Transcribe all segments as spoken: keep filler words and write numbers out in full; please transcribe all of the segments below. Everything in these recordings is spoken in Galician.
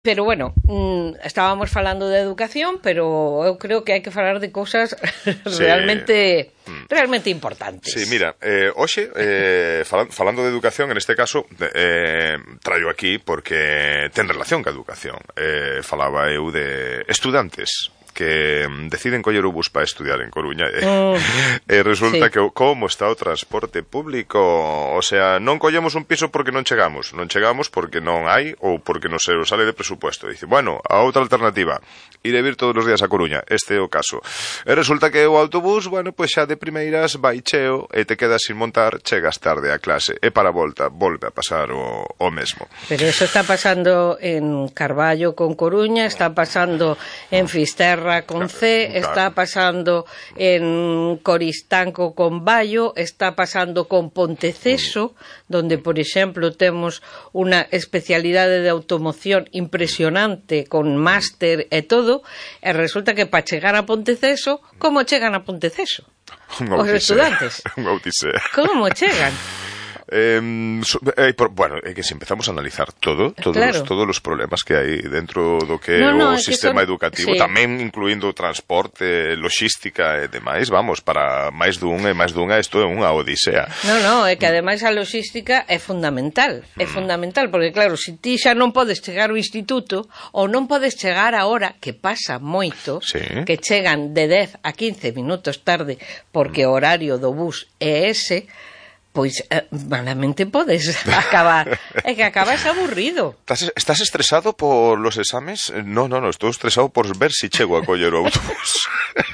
Pero bueno, estábamos falando de educación, pero eu creo que hai que falar de cousas realmente sí. realmente importantes. Sí, mira, eh, hoxe, eh, falando de educación, en este caso, eh, traio aquí porque ten relación ca educación. Eh, falaba eu de estudantes que deciden coller o bus para estudiar en Coruña e mm, eh, resulta sí. que como está o transporte público, o sea, non collemos un piso porque non chegamos, non chegamos porque non hai ou porque non se sale de presupuesto. Dice, bueno, a outra alternativa, ir a vir todos os días a Coruña, este é o caso. E resulta que o autobús, bueno, pois xa de primeiras vai cheo e te quedas sin montar, chegas tarde a clase e para a volta volve a pasar o, o mesmo. Pero eso está pasando en Carballo con Coruña, está pasando en Fisterra con C, está pasando en Coristanco con Baio, está pasando con Ponteceso, donde, por exemplo, temos unha especialidade de automoción impresionante, con máster e todo, e resulta que para chegar a Ponteceso, como chegan a Ponteceso? Os estudantes. Unha odisea. Como chegan? Eh, eh, por, bueno, é que se empezamos a analizar todo, todos, claro. os, todos os problemas que hai dentro do que é no, no, o sistema son... educativo, sí. tamén incluindo o transporte, logística e demais, vamos, para máis dun e máis dunha isto é unha odisea. No, no, é que ademais a logística é fundamental, é mm. fundamental, porque claro, se ti xa non podes chegar ao instituto ou non podes chegar a hora, que pasa moito, sí. que chegan de dez a quince minutos tarde porque mm. o horario do bus é ese, pois eh, malamente podes acabar. É que acabas aburrido. ¿Estás, ¿Estás estresado por los exames? No, no, no, estou estresado por ver si chego a coller o autobús.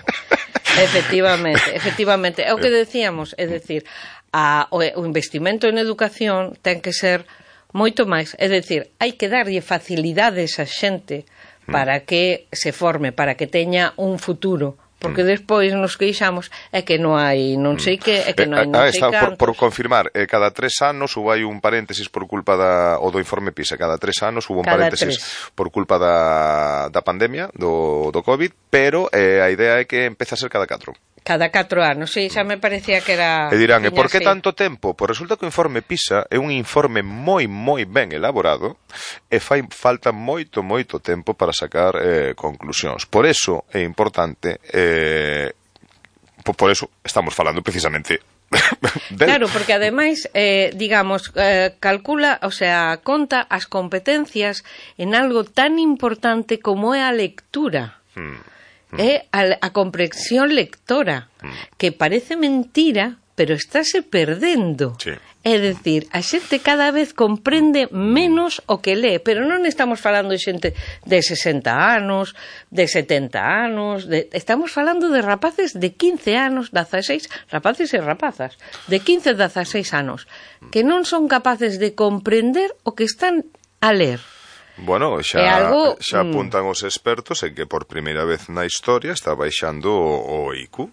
Efectivamente, efectivamente. É o que decíamos, é dicir, a, o, o investimento en educación ten que ser moito máis. É dicir, hai que darlle facilidades a xente para que se forme, para que teña un futuro. Porque despois nos queixamos é que non hai non sei que, é que non hai non ah, sei está, cantos. Por, por confirmar, eh, cada tres anos hubo hai un paréntesis por culpa da, o do informe PISA, cada tres anos hubo un cada paréntesis tres. por culpa da, da pandemia, do, do COVID, pero eh, a idea é que empeza a ser cada catro. Cada catro anos, sí, xa me parecía que era... E dirán, e por que tanto tempo? Pois resulta que o informe PISA é un informe moi, moi ben elaborado e fai falta moito, moito tempo para sacar eh, conclusións. Por eso é importante, eh, por, por eso estamos falando precisamente del... Claro, porque ademais, eh, digamos, eh, calcula, o sea, conta as competencias en algo tan importante como é a lectura. Hmm. É a, a comprensión lectora, que parece mentira, pero estáse perdendo. Sí. É dicir, a xente cada vez comprende menos o que lee, pero non estamos falando de xente de sesenta anos, de setenta anos, de, estamos falando de rapaces de quince anos, dezaseis, rapaces e rapazas, de quince a dezaseis anos, que non son capaces de comprender o que están a ler. Bueno, xa, algo, xa apuntan os expertos en que por primeira vez na historia está baixando o, o I Q,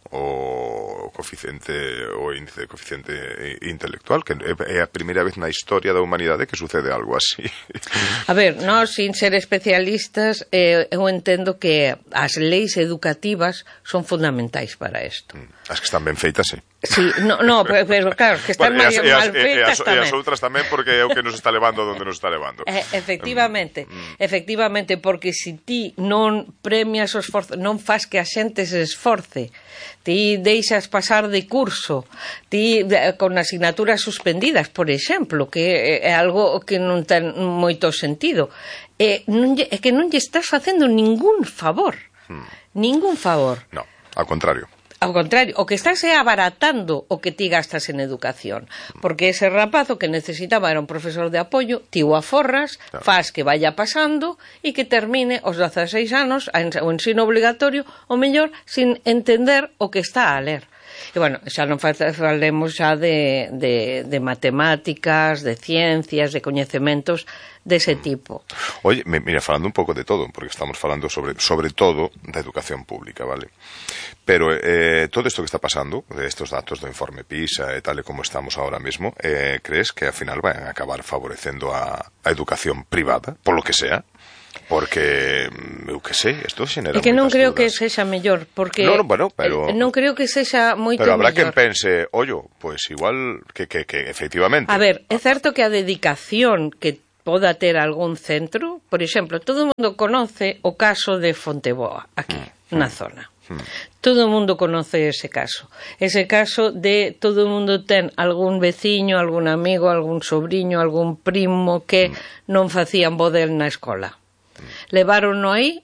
o coeficiente, o índice de coeficiente intelectual, que é a primeira vez na historia da humanidade que sucede algo así. A ver, nós, sin ser especialistas, eh, eu entendo que as leis educativas son fundamentais para isto. As que están ben feitas, sí. Sí, no, no, pero, pero claro, que están bueno, mal, mal feitas tamén. E as outras tamén, porque é o que nos está levando onde nos está levando. Eh, efectivamente, mm. efectivamente, porque se ti non premias o esforzo, non fas que a xente se esforce, ti deixas pasar de curso, ti con asignaturas suspendidas, por exemplo, que é algo que non ten moito sentido, é, non, é que non lle estás facendo ningún favor, mm. ningún favor. No, ao contrario. Ao contrario, o que estás é abaratando o que ti gastas en educación, porque ese rapazo que necesitaba era un profesor de apoio, ti o aforras, claro. faz que vaya pasando e que termine os dezaseis anos o ensino obligatorio, o mellor, sin entender o que está a ler. E, bueno, xa non falemos xa de, de, de matemáticas, de ciencias, de coñecementos dese tipo. Oye, mira, falando un pouco de todo, porque estamos falando sobre, sobre todo da educación pública, vale? Pero eh, todo isto que está pasando, de estos datos do informe PISA e tal e como estamos ahora mesmo, eh, crees que ao final van a acabar favorecendo a, a educación privada, por lo que sea? Porque, eu que sei, isto xenera moitas dúdas. É que non creo dudas. que sexa mellor, porque no, no, bueno, pero, non creo que sexa moito mellor. Pero habrá mellor. quen pense, ollo, pois pues igual que, que, que efectivamente... A ver, é certo que a dedicación que poda ter algún centro. Por exemplo, todo o mundo conoce o caso de Fonteboa, aquí, mm. na zona. Mm. Todo o mundo conoce ese caso. Ese caso de todo o mundo ten algún veciño, algún amigo, algún sobriño, algún primo que mm. non facían bodel na escola. Mm. Leváronno aí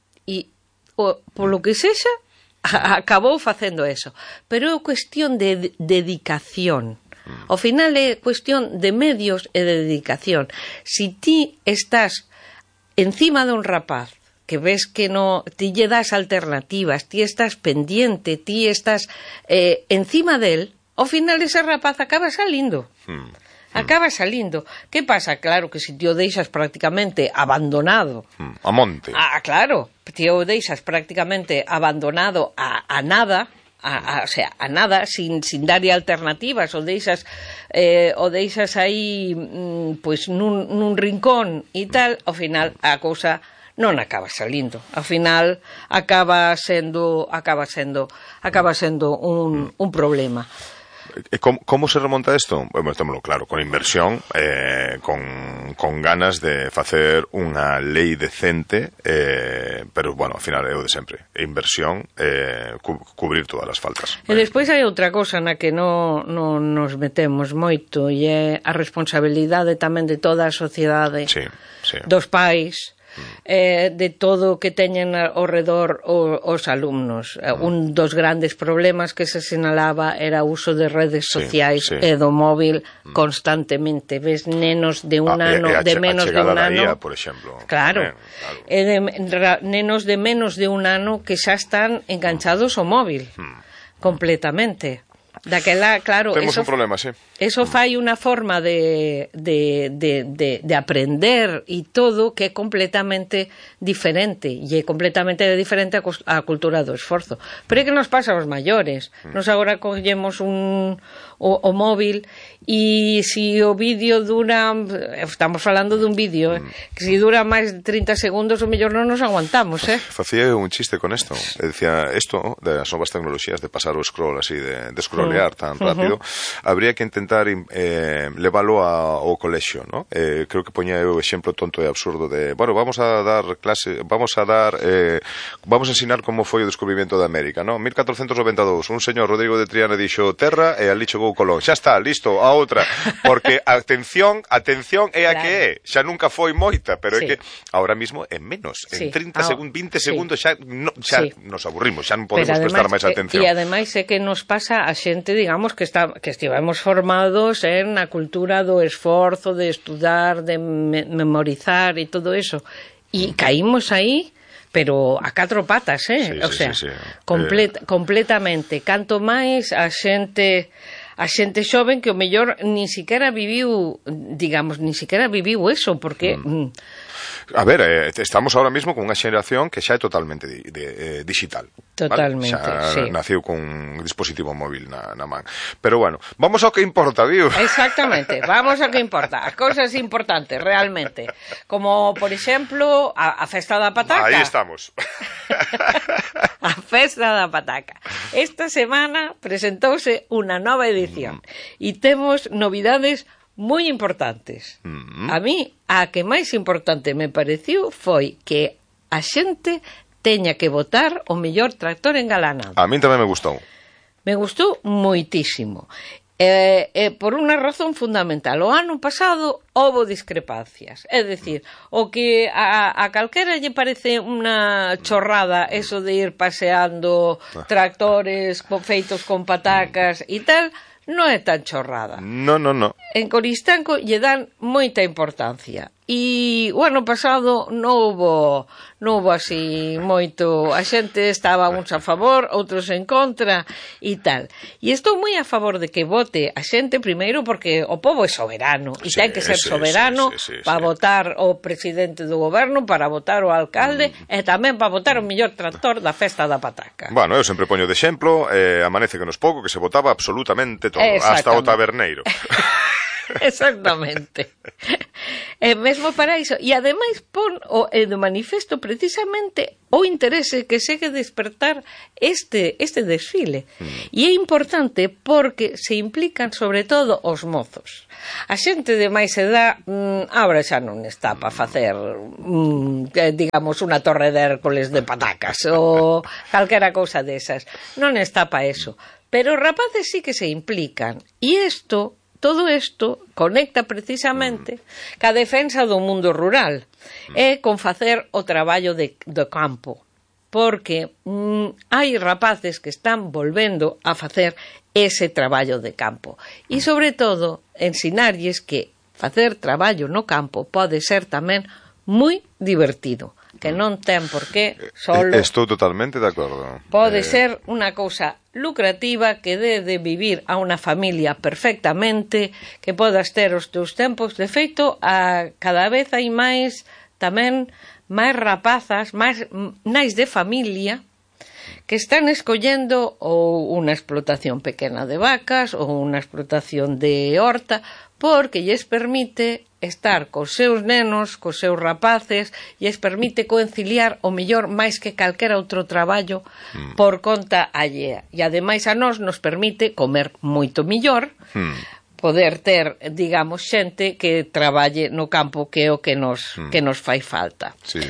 e, o, polo que sexa, a, acabou facendo eso. Pero é cuestión de, de dedicación. Ao final é cuestión de medios e de dedicación. Si ti estás encima dun rapaz que ves que no, ti lle das alternativas, ti estás pendiente, ti estás eh, encima del, ao final ese rapaz acaba salindo. Hmm. Acaba salindo. Que pasa? Claro que se ti o deixas prácticamente abandonado. Hmm. A monte. Ah, claro. Ti o deixas prácticamente abandonado a, a nada, a, a, o sea, a nada, sin, sin darlle alternativas, o deixas, eh, o deixas aí, mm, pues, nun, nun rincón e tal, ao final a cousa non acaba salindo. Ao final acaba sendo acaba sendo acaba sendo un, un problema. ¿Cómo, ¿Cómo se remonta esto? Bueno, estémoslo claro, con inversión, eh, con, con ganas de facer unha lei decente, eh, pero, bueno, ao final é o de sempre. Inversión, eh, cu cubrir todas as faltas. E despois hai outra cosa na que non no nos metemos moito, e é a responsabilidade tamén de toda a sociedade, sí, sí. dos pais, Eh, de todo o que teñen ao redor o, os alumnos. Mm. Un dos grandes problemas que se sinalaba era o uso de redes sociais, sí, sí. e do móvil mm. constantemente. Ves nenos de un ah, ano, e, e a, de menos de un ano, I A, por exemplo. Claro, tamén, claro. E de, ra, nenos de menos de un ano que xa están enganchados ao móvil, mm. completamente. Daquela, claro, temos eso, un problema, sí. Eso fai unha forma de, de, de, de, de aprender e todo que é completamente diferente, e é completamente diferente a, a cultura do esforzo. Pero é que nos pasa aos maiores. Nos agora collemos un, o, o móvil e se o vídeo dura, estamos falando dun vídeo, eh, que se dura máis de trinta segundos, o mellor non nos aguantamos, eh? Facía un chiste con esto. Decía, esto das novas tecnoloxías de pasar o scroll así, de, de scrollear tan rápido, uh-huh. habría que intentar eh, leválo ao colexio, ¿no? Eh, creo que poñía o exemplo tonto e absurdo de, bueno, vamos a dar clase, vamos a dar, eh, vamos a ensinar como foi o descubrimento de América, ¿no? mil catrocentos noventa e dous, un señor Rodrigo de Triana dixo terra e ali chegou Colón. Xa está, listo, a outra. Porque atención, atención é a claro. que é. Xa nunca foi moita, pero sí. é que ahora mismo é menos. En sí. trinta segundos, vinte sí. segundos xa, no, xa sí. nos aburrimos, xa non podemos además, prestar máis atención. E ademais é que nos pasa a xente, digamos, que está que estivemos formados en a cultura do esforzo, de estudar, de me memorizar e todo eso. E caímos aí, pero a catro patas, eh? Sí, o sí, sea, sí, sí. Complet, eh... completamente. Canto máis a xente a xente xoven que o mellor nin siquiera viviu, digamos, nin siquiera viviu eso, porque mm. A ver, eh, estamos ahora mismo con unha xeración que xa é totalmente di, de, eh, digital. Totalmente, ¿vale? Xa sí. naciu con un dispositivo móvil na, na man. Pero bueno, vamos ao que importa, viu? Exactamente, vamos ao que importa. As cousas importantes, realmente. Como, por exemplo, a, a festa da pataca. Aí estamos. A festa da pataca. Esta semana presentouse unha nova edición mm. e temos novidades moi importantes. Mm-hmm. A mí, a que máis importante me pareciu foi que a xente teña que votar o mellor tractor engalanado. A mí tamén me gustou. Me gustou moitísimo. Eh, eh, por unha razón fundamental. O ano pasado houbo discrepancias. É dicir, o que a, a calquera lle parece unha chorrada eso de ir paseando tractores feitos con patacas e tal, non é tan chorrada. No, no, no. En Coristanco lle dan moita importancia. E o ano pasado non houbo, non houbo así moito. A xente estaba uns a favor, outros en contra e tal. E estou moi a favor de que vote a xente primeiro porque o povo é soberano e sí, ten que ser sí, soberano sí, sí, sí, para sí. votar o presidente do goberno, para votar o alcalde mm. e tamén para votar o mellor tractor da festa da pataca. Bueno, eu sempre poño de exemplo, eh, amanece que nos pouco que se votaba absolutamente todo, hasta o taberneiro. Exactamente. E mesmo para iso. E ademais pon o, e do manifesto precisamente o interese que segue despertar este, este desfile. Mm. E é importante porque se implican sobre todo os mozos. A xente de máis edad mm, agora xa non está para facer mm, digamos unha torre de Hércules de patacas ou calquera cousa desas. Non está para eso. Pero os rapaces sí que se implican. E isto... Todo isto conecta precisamente mm. ca defensa do mundo rural mm. e con facer o traballo de, do campo. Porque mm, hai rapaces que están volvendo a facer ese traballo de campo. E, sobre todo, ensinarlles que facer traballo no campo pode ser tamén moi divertido. Que non ten por qué solo... Estou totalmente de acordo. Pode eh... ser unha cousa lucrativa que dé de vivir a unha familia perfectamente, que podas ter os teus tempos. De feito, a cada vez hai máis tamén máis rapazas, máis nais de familia que están escollendo ou unha explotación pequena de vacas ou unha explotación de horta porque lles permite estar cos seus nenos, cos seus rapaces, e lles permite conciliar o mellor máis que calquera outro traballo mm. por conta allea. E ademais a nós nos permite comer moito mellor, mm. poder ter, digamos, xente que traballe no campo que é o que nos, mm. que nos fai falta. Sí.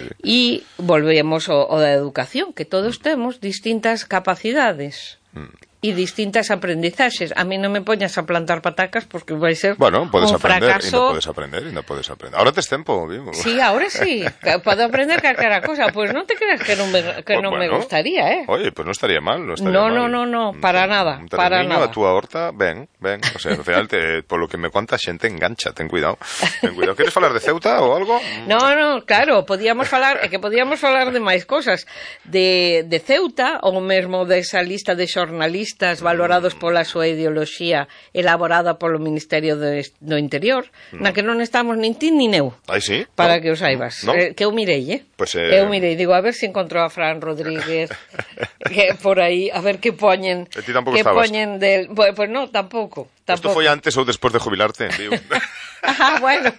E volvemos ao, ao da educación, que todos temos distintas capacidades. Mm. E distintas aprendizaxes. A mí non me poñas a plantar patacas porque vai ser bueno, podes un aprender, fracaso. Bueno, podes aprender e non podes aprender. Ahora tes tempo, vivo. Sí, ahora sí. Podo aprender calquera cosa. Pois pues non te creas que non me, que non bueno, me gustaría, eh? Oye, pois pues non estaría mal, non estaría no, mal. No, no, no, para un, nada, un para nada. A túa horta, ben, ben. O sea, ao final, te, polo que me conta xente engancha, ten cuidado. Ten cuidado. Queres falar de Ceuta ou algo? No, no, claro, podíamos falar, é que podíamos falar de máis cosas. De, de Ceuta, ou mesmo desa lista de xornalistas valorados pola súa ideoloxía elaborada polo Ministerio de, do Interior, mm. na que non estamos nin ti nin eu. Ai, sí? Para no, que o saibas. No. Eh, que eu mirei, eh? Pues, eh... Eu mirei, digo, a ver se encontrou a Fran Rodríguez que por aí, a ver que poñen... E ti tampouco que estabas? Poñen del... Pues, pues no, tampouco. Isto foi antes ou despois de jubilarte, digo. Ah, bueno...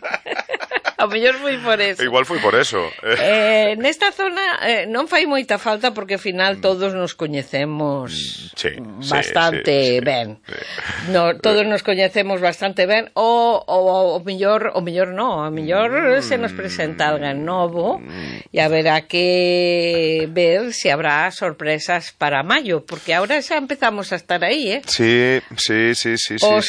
A mellor foi por eso. Igual foi por eso. Eh, nesta zona eh, non fai moita falta porque ao final todos nos coñecemos sí, bastante sí, sí, ben. Sí. No, todos nos coñecemos bastante ben. O, o, o mellor, o mellor non, a mellor mm. se nos presenta alguén novo e haberá que ver se habrá sorpresas para maio, porque ahora xa empezamos a estar aí, eh? Sí, sí, sí, sí, sí. Os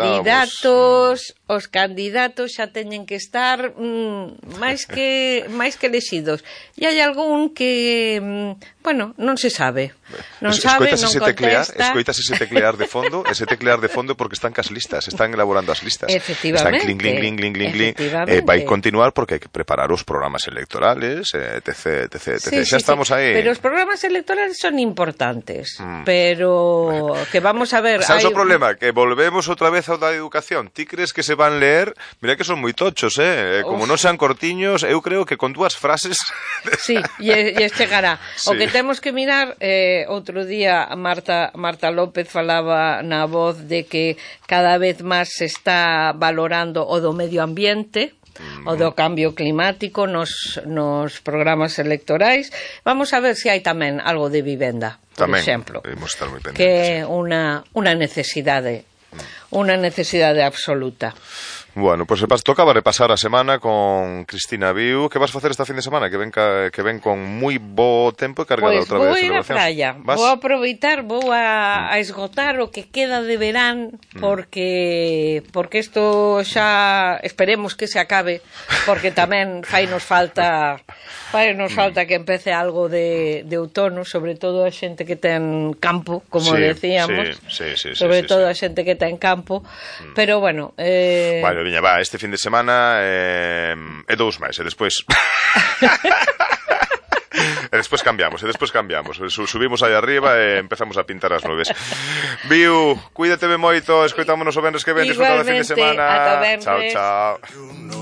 candidatos, os candidatos xa teñen que estar mm, máis que máis que elexidos. E hai algún que, mm, bueno, non se sabe. Non es, sabe, non ese teclear, contesta. Escoitas ese teclear de fondo, ese teclear de fondo porque están cas listas, están elaborando as listas. Efectivamente. Están cling, cling, cling, cling, cling, cling. Eh, vai continuar porque hai que preparar os programas electorales, eh, etc, etc, etc. Sí, Xa sí, estamos sí. aí. Pero os programas electorales son importantes, mm. pero bueno, que vamos a ver... Sabes hay... o problema? Que volvemos outra vez ao da educación. Ti crees que se van leer? Mira que son moi tochos, eh? Como non sean cortiños, eu creo que con dúas frases... Sí, e, e chegará. Sí. O que temos que mirar, eh, outro día Marta, Marta López falaba na voz de que cada vez máis se está valorando o do medio ambiente, o do cambio climático nos, nos programas electorais. Vamos a ver se hai tamén algo de vivenda, por tamén, exemplo, estar moi pendentes, que é unha, unha necesidade, unha necesidade absoluta. Bueno, pois pues, tocaba repasar a semana con Cristina Viu. Que vas facer esta fin de semana? Que ven, ca, que ven con moi bo tempo e cargada pues outra vez de celebracións. Pois vou ir á praia, ¿vas? Vou aproveitar, vou a, a esgotar o que queda de verán, porque porque isto xa esperemos que se acabe, porque tamén fainos falta fainos falta que empece algo de, de outono, sobre todo a xente que ten campo, como sí, decíamos, sí, sí, sí, sobre sí, todo sí. a xente que ten campo, mm. pero bueno... Eh... Vale, viña, va, este fin de semana eh, é dous máis, e despois... e despois cambiamos, e despois cambiamos. Subimos aí arriba e empezamos a pintar as nubes. Viu, cuídate moito, escoitámonos o venres que ven, disfruta do fin de semana. Igualmente, ata venres. Chao, chao.